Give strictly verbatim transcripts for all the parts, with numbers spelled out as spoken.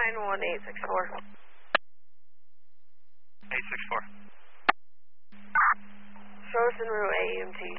nine one eight six four. eight six four. Show us en route A E M T.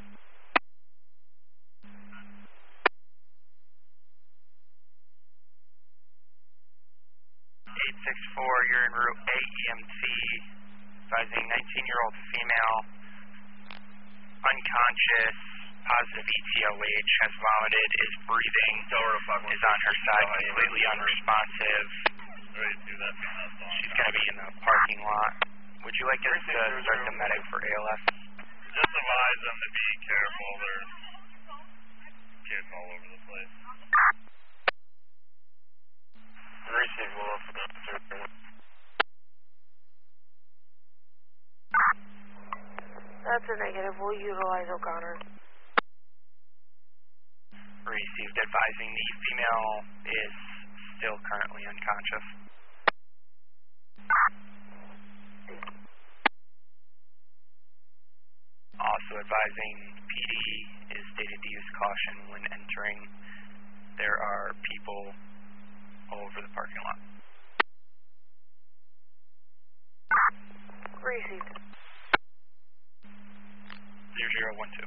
eight six four, you're en route A E M T, advising nineteen-year-old female, unconscious, positive E T O H, has vomited, is breathing, is on her side, completely unresponsive. She's going to be in the parking lot. Would you like us to start the medic for A L S? Just advise them to be careful. There's kids all over the place. Receive below for the surgery. That's a negative. We'll utilize O'Connor. Received, advising the female is still currently unconscious. Also advising P D is stated to use caution when entering. There are people all over the parking lot. Received. zero zero one two.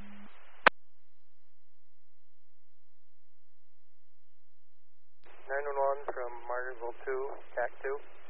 nine one one from Margaretville two, C A C two.